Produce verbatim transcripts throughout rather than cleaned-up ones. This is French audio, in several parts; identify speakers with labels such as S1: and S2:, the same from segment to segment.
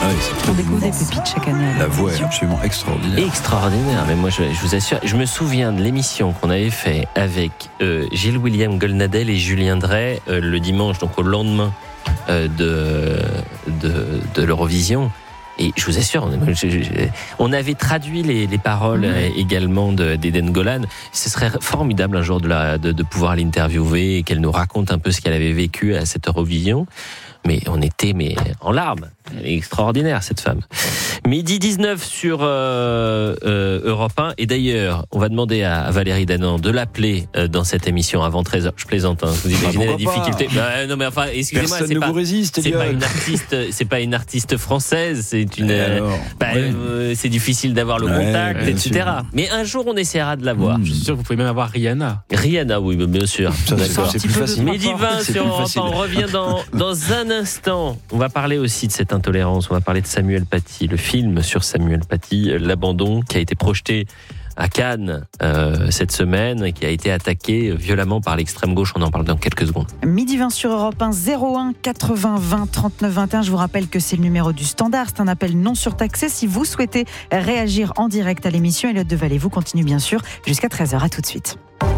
S1: oui, c'est
S2: On découvre des pépites chaque année.
S1: La voix est absolument extraordinaire.
S3: Extraordinaire, mais moi je, je vous assure, je me souviens de l'émission qu'on avait fait avec euh, Gilles William Golnadel et Julien Drey euh, le dimanche, donc au lendemain euh, de, de, de l'Eurovision. Et je vous assure, on, je, je, on avait traduit les, les paroles mmh. également de, d'Eden Golan. Ce serait formidable un jour de, la, de, de pouvoir l'interviewer et qu'elle nous raconte un peu ce qu'elle avait vécu à cette Eurovision. Mais on était mais en larmes. Elle est extraordinaire, cette femme. Midi dix-neuf sur euh, euh, Europe un. Et d'ailleurs, on va demander à, à Valérie Danan de l'appeler euh, dans cette émission avant treize heures. Je plaisante, hein. Vous imaginez ah, la difficulté. Bah, non, mais enfin, excusez-moi,
S1: Personne
S3: c'est
S1: ne
S3: pas,
S1: vous résiste,
S3: c'est pas une artiste, c'est pas une artiste française. C'est une. Euh, bah, ouais. euh, c'est difficile d'avoir le ouais, contact, et cetera. Sûr. Mais un jour, on essaiera de la voir.
S4: Mmh. Je suis sûr que vous pouvez même avoir Rihanna.
S3: Rihanna, oui, bien sûr.
S1: Ça, c'est, c'est plus facile.
S3: Midi vingt sur Europe un. On revient dans dans un instant. On va parler aussi de cette intolérance. On va parler de Samuel Paty, le film sur Samuel Paty, L'Abandon, qui a été projeté à Cannes euh, cette semaine et qui a été attaqué violemment par l'extrême gauche. On en parle dans quelques secondes.
S2: Midi vingt sur Europe un, zéro un quatre-vingts vingt trente-neuf vingt et un. Je vous rappelle que c'est le numéro du standard. C'est un appel non surtaxé. Si vous souhaitez réagir en direct à l'émission, Elliot Deval et vous continue bien sûr jusqu'à treize heures. À tout de suite.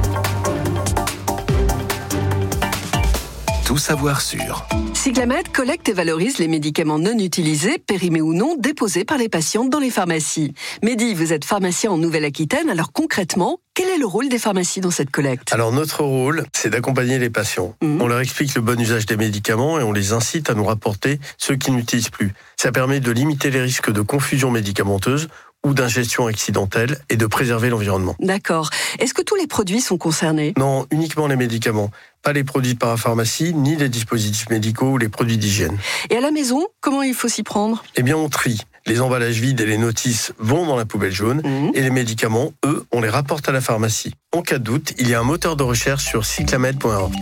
S5: Tout savoir sur
S6: Cyclamed collecte et valorise les médicaments non utilisés, périmés ou non, déposés par les patients dans les pharmacies. Mehdi, vous êtes pharmacien en Nouvelle-Aquitaine, alors concrètement, quel est le rôle des pharmacies dans cette collecte ?
S7: Alors notre rôle, c'est d'accompagner les patients. Mmh. On leur explique le bon usage des médicaments et on les incite à nous rapporter ceux qu'ils n'utilisent plus. Ça permet de limiter les risques de confusion médicamenteuse ou d'ingestion accidentelle et de préserver l'environnement.
S6: D'accord. Est-ce que tous les produits sont concernés ?
S7: Non, uniquement les médicaments. Pas les produits de parapharmacie, ni les dispositifs médicaux ou les produits d'hygiène.
S6: Et à la maison, comment il faut s'y prendre ?
S7: Eh bien, on trie. Les emballages vides et les notices vont dans la poubelle jaune mmh. et les médicaments, eux, on les rapporte à la pharmacie. En cas de doute, il y a un moteur de recherche sur cyclamed point org.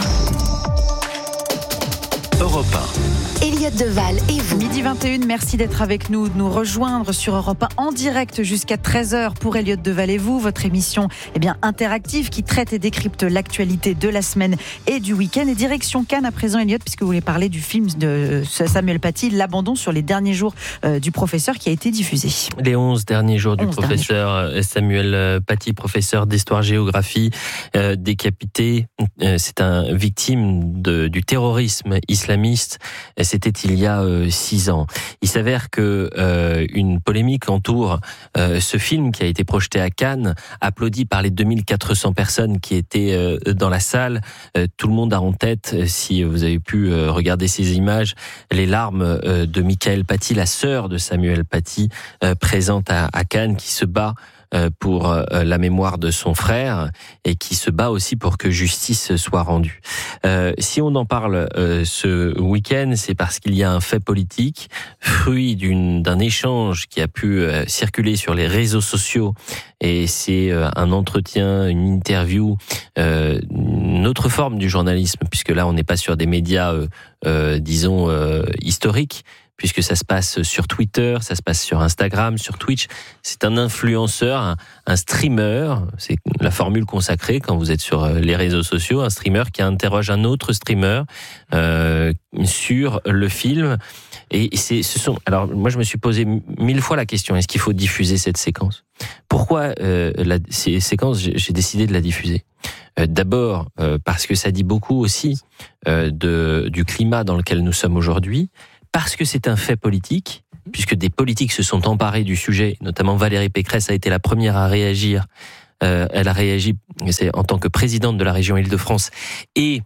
S5: Europe un.
S2: Elliot Deval et vous. Midi vingt et une, merci d'être avec nous, de nous rejoindre sur Europe un en direct jusqu'à treize heures pour Elliot Deval et vous, votre émission eh bien, interactive qui traite et décrypte l'actualité de la semaine et du week-end. Et direction Cannes à présent, Elliot, puisque vous voulez parler du film de Samuel Paty, L'Abandon, sur les derniers jours euh, du professeur qui a été diffusé.
S3: Les onze derniers jours du professeur
S2: jours.
S3: Samuel Paty, professeur d'histoire-géographie, euh, décapité. Euh, c'est un victime de, du terrorisme islamiste. C'était il y a euh, six ans. Il s'avère que euh, une polémique entoure euh, ce film qui a été projeté à Cannes, applaudi par les deux mille quatre cents personnes qui étaient euh, dans la salle. Euh, tout le monde a en tête, si vous avez pu euh, regarder ces images, les larmes euh, de Michael Paty, la sœur de Samuel Paty, euh, présente à, à Cannes, qui se bat pour la mémoire de son frère et qui se bat aussi pour que justice soit rendue. Euh, si on en parle euh, ce week-end, c'est parce qu'il y a un fait politique, fruit d'une, d'un échange qui a pu euh, circuler sur les réseaux sociaux, et c'est euh, un entretien, une interview, euh, une autre forme du journalisme, puisque là on n'est pas sur des médias, euh, euh, disons, euh, historiques, puisque ça se passe sur Twitter, ça se passe sur Instagram, sur Twitch. C'est un influenceur, un, un streamer, c'est la formule consacrée quand vous êtes sur les réseaux sociaux, un streamer qui interroge un autre streamer euh, sur le film. Et c'est, ce sont. Alors moi, je me suis posé mille fois la question, est-ce qu'il faut diffuser cette séquence ? Pourquoi euh, la, ces séquences, j'ai, j'ai décidé de la diffuser ? Euh, d'abord euh, parce que ça dit beaucoup aussi euh, de, du climat dans lequel nous sommes aujourd'hui. Parce que c'est un fait politique, puisque des politiques se sont emparés du sujet, notamment Valérie Pécresse a été la première à réagir. Euh, elle a réagi c'est en tant que présidente de la région Île-de-France, et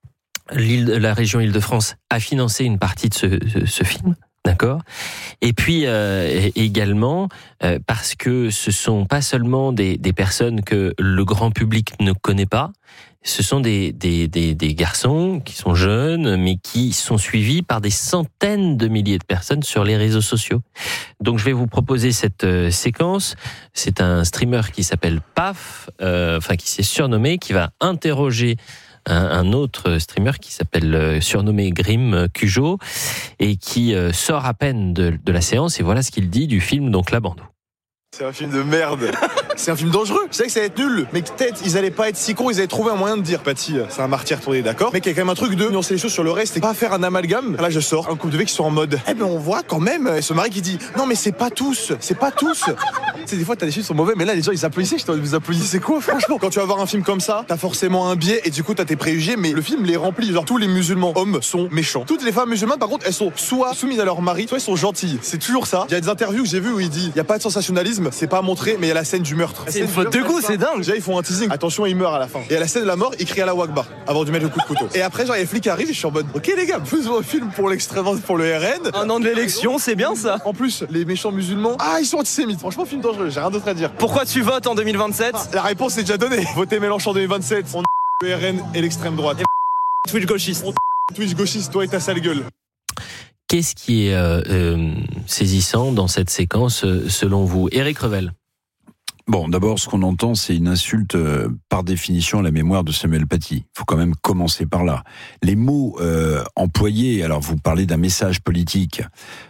S3: l'île, la région Île-de-France a financé une partie de ce, ce, ce film. D'accord. Et puis euh, également euh, parce que ce sont pas seulement des, des personnes que le grand public ne connaît pas. Ce sont des, des, des, des garçons qui sont jeunes, mais qui sont suivis par des centaines de milliers de personnes sur les réseaux sociaux. Donc je vais vous proposer cette euh, séquence. C'est un streamer qui s'appelle Paf, euh, enfin qui s'est surnommé, qui va interroger un, un autre streamer qui s'appelle euh, surnommé Grim Cujo, et qui euh, sort à peine de, de la séance. Et voilà ce qu'il dit du film, donc L'Abandon.
S8: C'est un film de merde. c'est un film dangereux. Je savais que ça allait être nul, mais peut-être ils allaient pas être si cons, ils avaient trouvé un moyen de dire Patty, c'est un martyr tourné, d'accord, mais qu'il y a quand même un truc de nuancer les choses sur le reste et pas faire un amalgame. Là, je sors un couple de V qui sont en mode, eh ben on voit quand même ce mari qui dit non mais c'est pas tous, c'est pas tous. Tu sais, des fois t'as des films qui sont mauvais, mais là les gens ils applaudissaient. Je t'en dis, vous applaudissez quoi, franchement? Quand tu vas voir un film comme ça, t'as forcément un biais et du coup t'as tes préjugés, mais le film les remplit. Genre tous les musulmans hommes sont méchants. Toutes les femmes musulmanes, par contre, elles sont soit soumises à leur mari, soit elles sont gentilles. C'est toujours ça. Il y a des interviews que j'ai vues où il dit, il y a pas de sensationnalisme, c'est pas montré, mais il y a la scène du meurtre.
S1: C'est une faute de goût, c'est dingue.
S8: Déjà ils font un teasing. Attention, il meurt à la fin. Et à la scène de la mort, il crie à la Wakbar avant de mettre le coup de couteau. Et après, genre, il y a les flics qui arrivent et je suis en mode, ok les gars, faisons un film pour l'extrême, pour le R N.
S1: Un an de l'élection, c'est bien ça.
S8: En plus, les méchants musulmans, ah ils sont antisémites. Franchement, film dangereux. J'ai rien d'autre à dire.
S1: Pourquoi tu votes en deux mille vingt-sept?
S8: Ah, la réponse est déjà donnée. Votez Mélenchon en deux mille vingt-sept. On le R N et l'extrême droite.
S1: Et Twitch gauchiste.
S8: Twitch gauchiste, toi et ta sale gueule.
S3: Qu'est-ce qui est euh, euh, saisissant dans cette séquence, euh, selon vous, Éric Revel?
S9: Bon, d'abord, ce qu'on entend, c'est une insulte euh, par définition à la mémoire de Samuel Paty. Il faut quand même commencer par là. Les mots euh, employés, alors vous parlez d'un message politique,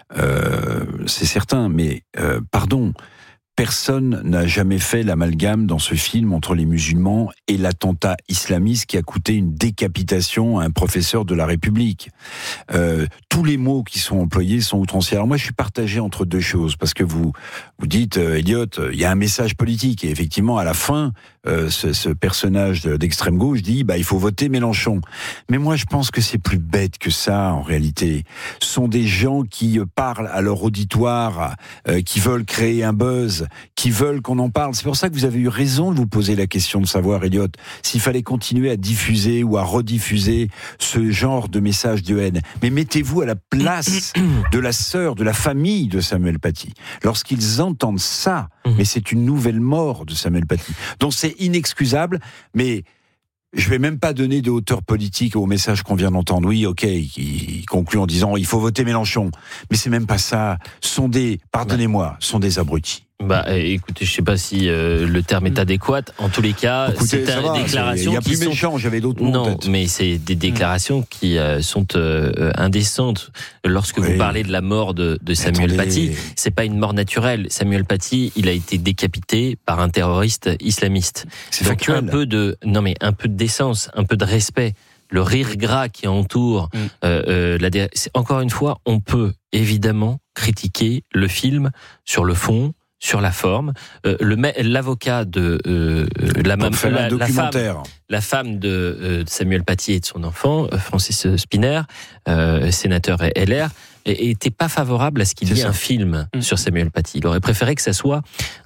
S9: euh, c'est certain, mais euh, pardon, personne n'a jamais fait l'amalgame dans ce film entre les musulmans et l'attentat islamiste qui a coûté une décapitation à un professeur de la République. Euh, tous les mots qui sont employés sont outranciers. Alors moi, je suis partagé entre deux choses, parce que vous vous dites, euh, Elliot, il y a un message politique, et effectivement, à la fin, euh, ce, ce personnage d'extrême gauche dit, bah, il faut voter Mélenchon. Mais moi, je pense que c'est plus bête que ça, en réalité. Ce sont des gens qui parlent à leur auditoire, euh, qui veulent créer un buzz, qui veulent qu'on en parle. C'est pour ça que vous avez eu raison de vous poser la question de savoir, Elliot, s'il fallait continuer à diffuser ou à rediffuser ce genre de message de haine. Mais mettez-vous à la place de la sœur, de la famille de Samuel Paty. Lorsqu'ils entendent ça, mais c'est une nouvelle mort de Samuel Paty. Donc c'est inexcusable, mais je vais même pas donner de hauteur politique au message qu'on vient d'entendre. Oui, ok, il conclut en disant il faut voter Mélenchon. Mais c'est même pas ça. Ce sont des, pardonnez-moi, ce sont des abrutis.
S3: Bah, écoutez, je sais pas si euh, le terme est adéquat. En tous les cas,
S9: écoutez,
S3: c'est une déclaration.
S9: Il y a
S3: qui
S9: plus
S3: sont...
S9: méchant, j'avais d'autres mots.
S3: Non, mais c'est des déclarations qui euh, sont euh, indécentes. Lorsque oui. vous parlez de la mort de, de Samuel Paty, c'est pas une mort naturelle. Samuel Paty, il a été décapité par un terroriste islamiste.
S9: C'est
S3: Donc
S9: factuel.
S3: un peu de, non mais un peu de décence, un peu de respect. Le rire gras qui entoure, mm. euh, euh, la dé... encore une fois, on peut évidemment critiquer le film sur le fond, sur la forme. Euh, le l'avocat de euh, la, mam, la, la, femme, la femme de euh, Samuel Paty et de son enfant, Francis Spinner, euh, sénateur L R, était pas favorable à ce qu'il y ait un film mmh. sur Samuel Paty. Il aurait préféré que ça soit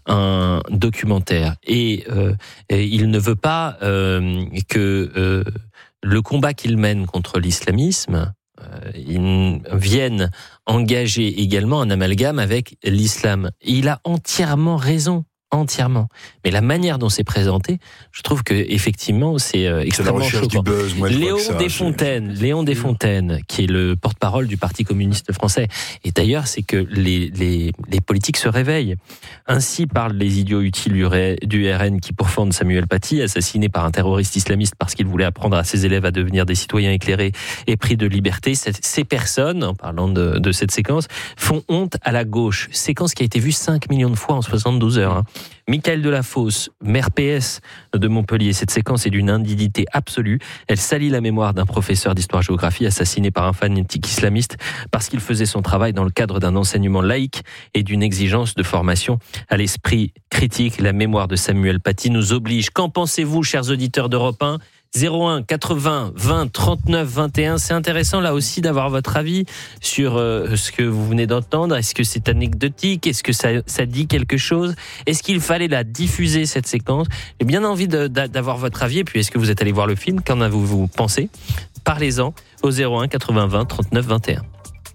S3: un documentaire. Et, euh, et il ne veut pas euh, que euh, le combat qu'il mène contre l'islamisme, euh, ils viennent engager également un amalgame avec l'islam. Et il a entièrement raison. Entièrement. Mais la manière dont c'est présenté, je trouve que effectivement c'est euh, extrêmement choquant.
S9: Buzz, moi,
S3: Léon
S9: ça,
S3: Desfontaines, Léon Desfontaines, qui est le porte-parole du Parti communiste français. Et d'ailleurs, c'est que les, les, les politiques se réveillent. Ainsi parlent les idiots utiles du R N qui pourfendent Samuel Paty, assassiné par un terroriste islamiste parce qu'il voulait apprendre à ses élèves à devenir des citoyens éclairés et pris de liberté. Ces personnes, en parlant de, de cette séquence, font honte à la gauche. Séquence qui a été vue cinq millions de fois en soixante-douze heures. Hein. Michael Delafosse, maire P S de Montpellier. Cette séquence est d'une indignité absolue. Elle salit la mémoire d'un professeur d'histoire-géographie assassiné par un fanatique islamiste parce qu'il faisait son travail dans le cadre d'un enseignement laïque et d'une exigence de formation à l'esprit critique. La mémoire de Samuel Paty nous oblige. Qu'en pensez-vous, chers auditeurs d'Europe un ? zéro un quatre-vingts vingt trente-neuf vingt et un. C'est intéressant là aussi d'avoir votre avis sur euh, ce que vous venez d'entendre. Est-ce que c'est anecdotique ? Est-ce que ça, ça dit quelque chose ? Est-ce qu'il fallait la diffuser, cette séquence ? J'ai bien envie de, d'avoir votre avis. Et puis, est-ce que vous êtes allé voir le film ? Qu'en avez-vous pensé ? Parlez-en au zéro un quatre-vingts vingt trente-neuf vingt et un.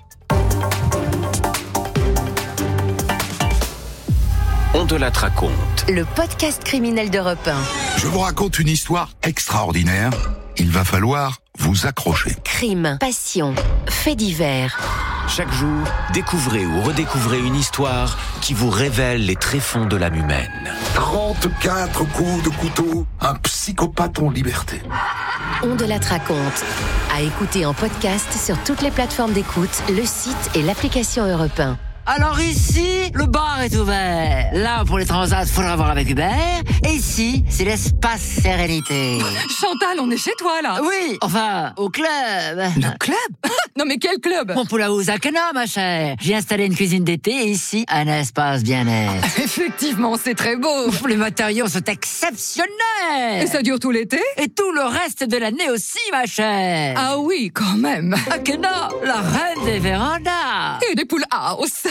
S5: On de la raconte.
S10: Le podcast criminel d'Europe un.
S11: Je vous raconte une histoire extraordinaire. Il va falloir vous accrocher.
S10: Crime, passion, faits divers.
S5: Chaque jour, découvrez ou redécouvrez une histoire qui vous révèle les tréfonds de l'âme humaine.
S11: trente-quatre coups de couteau, un psychopathe en liberté.
S10: On de la raconte. À écouter en podcast sur toutes les plateformes d'écoute, le site et l'application Europe un.
S12: Alors ici, le bar est ouvert. Là, pour les transats, faudra voir avec Hubert. Et ici, c'est l'espace sérénité.
S13: Chantal, on est chez toi, là.
S12: Oui, enfin, au club.
S13: Le club? Non, mais quel club?
S12: Bon, pour la Housakena, ma chère. J'ai installé une cuisine d'été et ici, un espace bien-être.
S13: Effectivement, c'est très beau.
S12: Les matériaux sont exceptionnels.
S13: Et ça dure tout l'été?
S12: Et tout le reste de l'année aussi, ma chère.
S13: Ah oui, quand même.
S12: Akena, la reine des vérandas.
S13: Et des poules house.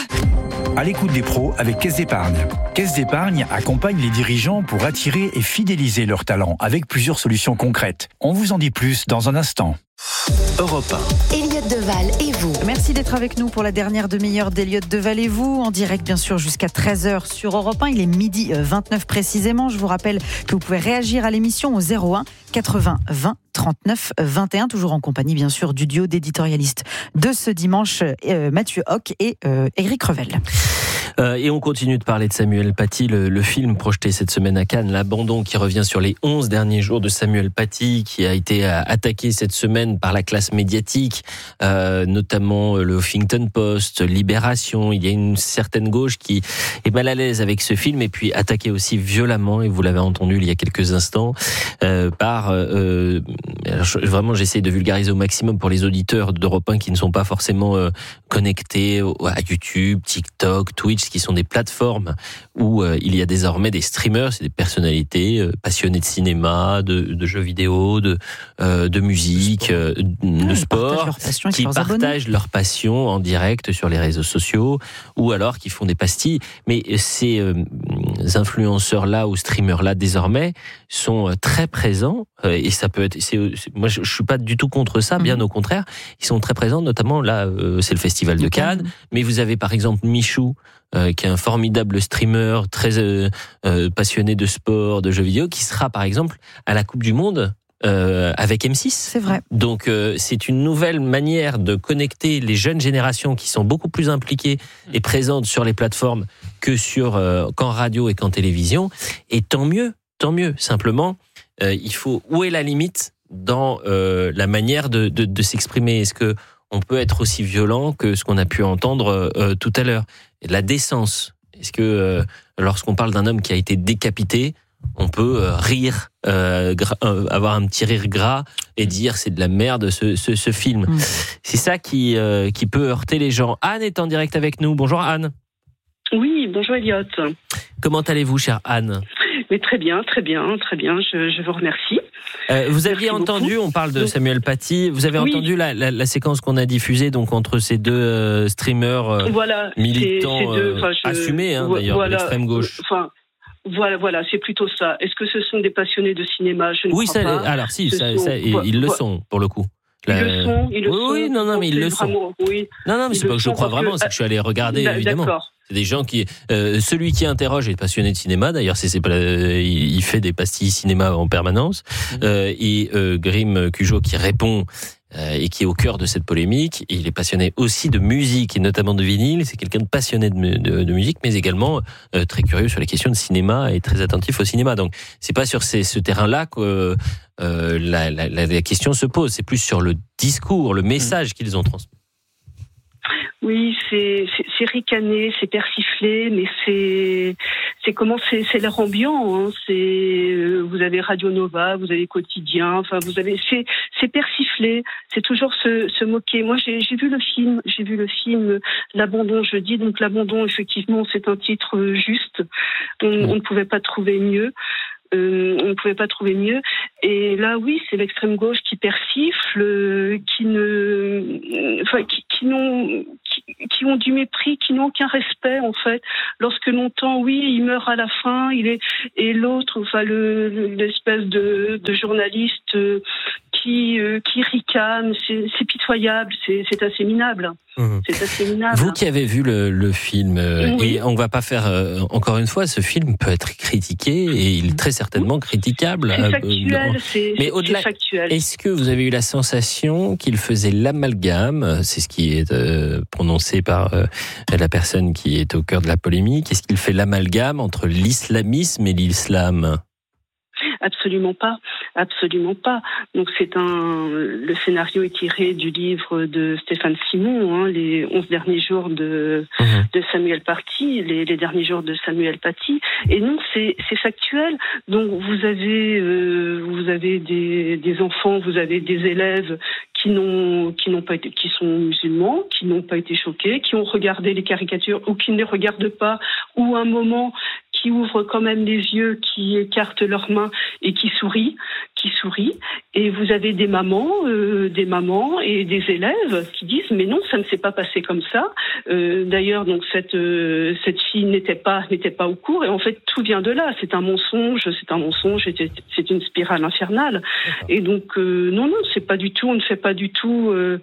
S14: À l'écoute des pros avec Caisse d'Épargne. Caisse d'Épargne accompagne les dirigeants pour attirer et fidéliser leurs talents avec plusieurs solutions concrètes. On vous en dit plus dans un instant.
S5: Europe un.
S10: Elliott Deval et vous.
S2: Merci d'être avec nous pour la dernière demi-heure d'Elliott Deval et vous, en direct bien sûr jusqu'à treize heures sur Europe un. Il est midi vingt-neuf précisément. Je vous rappelle que vous pouvez réagir à l'émission au zéro un quatre-vingts vingt trente-neuf vingt et un, toujours en compagnie bien sûr du duo d'éditorialistes de ce dimanche, euh, Mathieu Hoc et euh, Éric Revel.
S3: Euh, et on continue de parler de Samuel Paty, le, le film projeté cette semaine à Cannes, L'Abandon, qui revient sur les onze derniers jours de Samuel Paty, qui a été attaqué cette semaine par la classe médiatique, euh, notamment le Huffington Post, Libération. Il y a une certaine gauche qui est mal à l'aise avec ce film, et puis attaqué aussi violemment, et vous l'avez entendu il y a quelques instants, euh, par... Euh, alors, vraiment, j'essaie de vulgariser au maximum pour les auditeurs d'Europe un qui ne sont pas forcément euh, connectés à YouTube, TikTok, Twitch, qui sont des plateformes où euh, il y a désormais des streamers, c'est des personnalités euh, passionnées de cinéma, de, de jeux vidéo, de, euh, de musique, euh, de sport,
S2: passion
S3: qui partagent leur passion en direct sur les réseaux sociaux, ou alors qui font des pastilles. Mais ces euh, influenceurs-là ou streamers-là, désormais, sont très présents, euh, et ça peut être... C'est, c'est, moi, je, je suis pas du tout contre ça, bien mmh. au contraire. Ils sont très présents, notamment là, euh, c'est le Festival de, de Cannes, Cannes, mais vous avez par exemple Michou, Euh, qui est un formidable streamer, très euh, euh, passionné de sport, de jeux vidéo, qui sera par exemple à la Coupe du Monde euh, avec M six.
S2: C'est vrai.
S3: Donc euh, c'est une nouvelle manière de connecter les jeunes générations qui sont beaucoup plus impliquées et présentes sur les plateformes que sur euh, qu'en radio et qu'en télévision. Et tant mieux, tant mieux. Simplement, euh, il faut où est la limite dans euh, la manière de, de, de s'exprimer. Est-ce que on peut être aussi violent que ce qu'on a pu entendre euh, tout à l'heure? La décence. Est-ce que euh, lorsqu'on parle d'un homme qui a été décapité, on peut euh, rire, euh, gra- euh, avoir un petit rire gras et dire c'est de la merde ce, ce, ce film. Mmh. C'est ça qui, euh, qui peut heurter les gens. Anne est en direct avec nous. Bonjour Anne.
S15: Oui, bonjour Elliott.
S3: Comment allez-vous, chère Anne?
S15: Mais très bien, très bien, très bien. Je, je vous remercie.
S3: Euh, vous aviez
S15: Merci
S3: entendu,
S15: beaucoup.
S3: On parle de Samuel Paty, vous avez
S15: oui.
S3: entendu la, la, la séquence qu'on a diffusée donc entre ces deux euh, streamers euh,
S15: voilà,
S3: militants
S15: c'est, c'est deux,
S3: euh,
S15: je,
S3: assumés hein, d'ailleurs
S15: voilà,
S3: de l'extrême gauche.
S15: Enfin, voilà, voilà, c'est plutôt ça. Est-ce que ce sont des passionnés de cinéma? Je ne
S3: oui,
S15: crois
S3: ça,
S15: pas.
S3: alors si, ça,
S15: sont,
S3: ça, ils,
S15: voilà,
S3: ils le
S15: voilà.
S3: sont pour le coup.
S15: Ils
S3: La...
S15: le sont, ils le
S3: oui,
S15: sont.
S3: Oui, non, non, mais ils le sont.
S15: Vraiment, oui.
S3: Non, non, mais
S15: ils
S3: c'est pas que je crois vraiment, que... c'est que je suis allé regarder,
S15: D-
S3: évidemment.
S15: D'accord.
S3: C'est des gens qui, euh, celui qui interroge est passionné de cinéma. D'ailleurs, c'est, c'est pas, euh, il fait des pastilles cinéma en permanence. Mmh. Euh, et euh, Grim Cujo qui répond euh, et qui est au cœur de cette polémique. Et il est passionné aussi de musique et notamment de vinyle. C'est quelqu'un de passionné de, de, de musique, mais également euh, très curieux sur les questions de cinéma et très attentif au cinéma. Donc, c'est pas sur ces, ce terrain-là que euh, la, la, la, la question se pose. C'est plus sur le discours, le message mmh. qu'ils ont transmis.
S15: Oui, c'est, c'est, c'est ricané, c'est persiflé, mais c'est, c'est comment, c'est, c'est l'air ambiant. Hein. C'est, vous avez Radio Nova, vous avez Quotidien, enfin vous avez, c'est, c'est persiflé. C'est toujours se, se moquer. Moi, j'ai, j'ai vu le film, j'ai vu le film L'Abandon jeudi. Donc l'Abandon, effectivement, c'est un titre juste. On, on ne pouvait pas trouver mieux. Euh, on ne pouvait pas trouver mieux. Et là, oui, c'est l'extrême gauche qui persifle, euh, qui ne, enfin, qui, qui n'ont, qui, qui ont du mépris, qui n'ont aucun respect en fait. Lorsque l'on oui, il meurt à la fin, il est et l'autre, enfin, le, le l'espèce de, de journaliste euh, qui euh, qui ricane, c'est, c'est pitoyable, c'est, c'est assez minable. Mmh. C'est assez minable.
S3: Vous qui avez vu le, le film, euh, oui. et on va pas faire euh, encore une fois, ce film peut être critiqué et il est très certainement oui. critiquable.
S15: C'est factuel,
S3: euh,
S15: c'est,
S3: mais
S15: c'est,
S3: au-delà,
S15: c'est factuel.
S3: Est-ce que vous avez eu la sensation qu'il faisait l'amalgame, c'est ce qui est euh, prononcé par euh, la personne qui est au cœur de la polémique, est-ce qu'il fait l'amalgame entre l'islamisme et l'islam ?
S15: Absolument pas. absolument pas. Donc c'est un, le scénario est tiré du livre de Stéphane Simon, hein, les onze derniers jours de, mmh. de Samuel Paty, les, les derniers jours de Samuel Paty. Et non, c'est, c'est factuel. Donc vous avez, euh, vous avez des, des enfants, vous avez des élèves qui n'ont, qui n'ont pas été, qui sont musulmans, qui n'ont pas été choqués, qui ont regardé les caricatures ou qui ne les regardent pas, ou à un moment qui ouvrent quand même les yeux, qui écartent leurs mains et qui sourient, qui sourient. Et vous avez des mamans, euh, des mamans et des élèves qui disent mais non, ça ne s'est pas passé comme ça. Euh, d'ailleurs, donc cette euh, cette fille n'était pas n'était pas au cours. Et en fait, tout vient de là. C'est un mensonge, c'est un mensonge, c'est, c'est une spirale infernale. D'accord. Et donc euh, non non, c'est pas du tout. On ne fait pas du tout. Euh,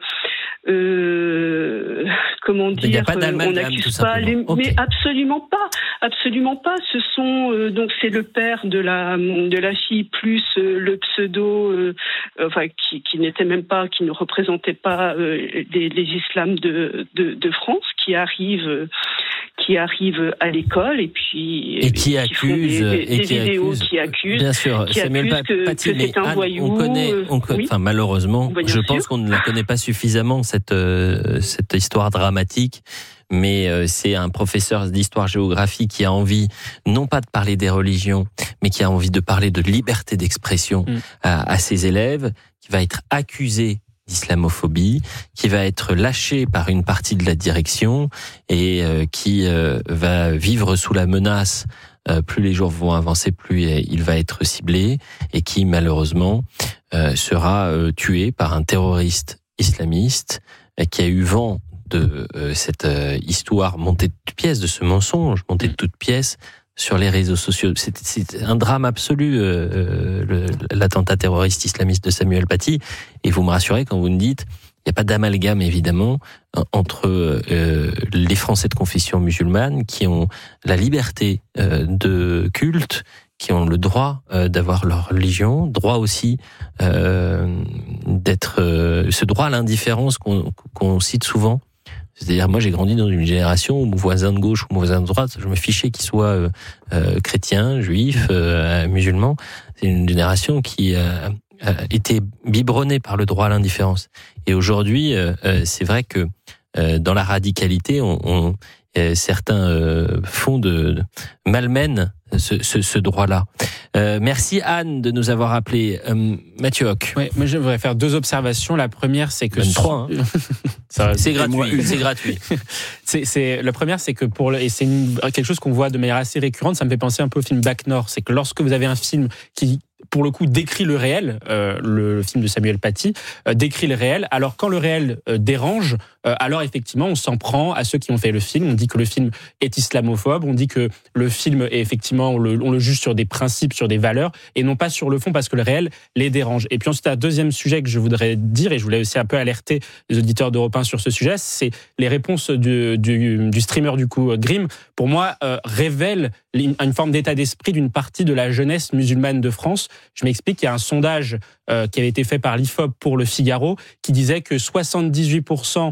S15: Euh, comment dire,
S3: il n'y a pas
S15: on n'accuse pas les, okay. mais absolument pas, absolument pas. Ce sont euh, donc c'est le père de la de la fille plus euh, le pseudo, euh, enfin qui, qui n'était même pas, qui ne représentait pas euh, les, les islams de, de de France, qui arrive euh, qui arrive à l'école et puis
S3: et qui, qui accuse
S15: des, des,
S3: et
S15: des
S3: qui
S15: vidéos
S3: accuse,
S15: qui accusent,
S3: bien sûr,
S15: qui
S3: Samuel
S15: accuse que,
S3: Paty,
S15: que c'est un
S3: Anne,
S15: voyou.
S3: On connaît, on connaît,
S15: oui.
S3: enfin malheureusement,
S15: bah,
S3: je
S15: sûr.
S3: pense qu'on ne la connaît pas suffisamment cette euh, cette histoire dramatique. Mais euh, c'est un professeur d'histoire-géographie qui a envie, non pas de parler des religions, mais qui a envie de parler de liberté d'expression mmh. à, à ses élèves, qui va être accusé d'islamophobie, qui va être lâché par une partie de la direction et euh, qui euh, va vivre sous la menace. Euh, plus les jours vont avancer, plus il va être ciblé et qui malheureusement euh, sera euh, tué par un terroriste islamiste euh, qui a eu vent de euh, cette euh, histoire montée de toutes pièces, de ce mensonge monté de toutes pièces sur les réseaux sociaux. C'est, c'est un drame absolu, euh, le, l'attentat terroriste islamiste de Samuel Paty. Et vous me rassurez quand vous me dites, il n'y a pas d'amalgame évidemment entre euh, les Français de confession musulmane qui ont la liberté euh, de culte, qui ont le droit euh, d'avoir leur religion, droit aussi euh, d'être euh, ce droit à l'indifférence qu'on, qu'on cite souvent. C'est-à-dire, moi, j'ai grandi dans une génération où mon voisin de gauche ou mon voisin de droite, je me fichais qu'il soit euh, euh, chrétien, juif, euh, musulman. C'est une génération qui a, a été biberonnée par le droit à l'indifférence. Et aujourd'hui, euh, c'est vrai que euh, dans la radicalité, on, on, euh, certains euh, font de, de malmènent ce, ce, ce droit-là. Euh, merci Anne de nous avoir appelé. Euh, Mathieu Hoc.
S4: Ouais, moi je voudrais faire deux observations. La première, c'est que
S3: Même trois. Hein.
S4: Ça,
S3: c'est gratuit. C'est gratuit.
S4: c'est, c'est la première, c'est que pour le, et c'est une, quelque chose qu'on voit de manière assez récurrente. Ça me fait penser un peu au film Bac Nord. C'est que lorsque vous avez un film qui pour le coup, décrit le réel, euh, le film de Samuel Paty, euh, décrit le réel. Alors, quand le réel euh, dérange, euh, alors effectivement, on s'en prend à ceux qui ont fait le film. On dit que le film est islamophobe, on dit que le film est effectivement, on le, on le juge sur des principes, sur des valeurs, et non pas sur le fond, parce que le réel les dérange. Et puis ensuite, un deuxième sujet que je voudrais dire, et je voulais aussi un peu alerter les auditeurs d'Europe un sur ce sujet, c'est les réponses du, du, du streamer du coup, Grimm, pour moi, euh, révèlent une forme d'état d'esprit d'une partie de la jeunesse musulmane de France. Je m'explique, il y a un sondage euh, qui avait été fait par l'I F O P pour Le Figaro qui disait que soixante-dix-huit pour cent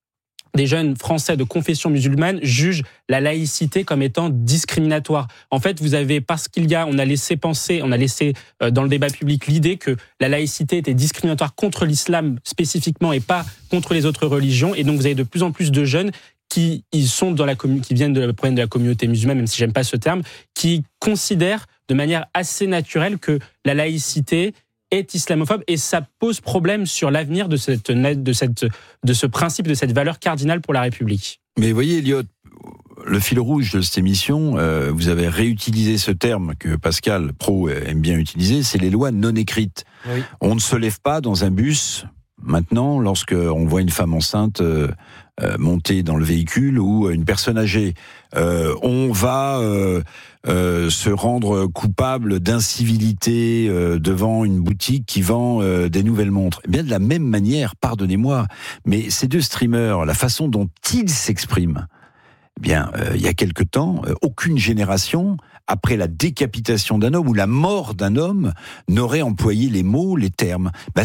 S4: des jeunes Français de confession musulmane jugent la laïcité comme étant discriminatoire. En fait, vous avez, parce qu'il y a, on a laissé penser, on a laissé euh, dans le débat public l'idée que la laïcité était discriminatoire contre l'islam spécifiquement et pas contre les autres religions. Et donc, vous avez de plus en plus de jeunes qui ils sont dans la commun- qui viennent de la, de la communauté musulmane, même si j'aime pas ce terme, qui considèrent de manière assez naturelle que la laïcité est islamophobe et ça pose problème sur l'avenir de cette de cette de ce principe, de cette valeur cardinale pour la République.
S9: Mais vous voyez, Elliot, le fil rouge de cette émission, euh, vous avez réutilisé ce terme que Pascal Praud aime bien utiliser, c'est les lois non écrites. Oui. On ne se lève pas dans un bus maintenant lorsque on voit une femme enceinte euh, euh, monter dans le véhicule ou une personne âgée. Euh, on va euh, euh, se rendre coupable d'incivilité euh, devant une boutique qui vend euh, des nouvelles montres. Eh bien, de la même manière, pardonnez-moi, mais ces deux streamers, la façon dont ils s'expriment, eh bien, euh, il y a quelque temps, euh, aucune génération, après la décapitation d'un homme ou la mort d'un homme, n'aurait employé les mots, les termes. Ben,